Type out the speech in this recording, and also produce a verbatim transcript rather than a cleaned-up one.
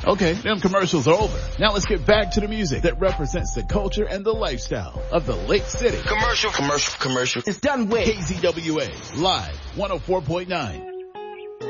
Okay, them commercials are over. Now let's get back to the music that represents the culture and the lifestyle of the Lake City. Commercial, commercial, commercial. It's done with K Z W A, live, one oh four point nine.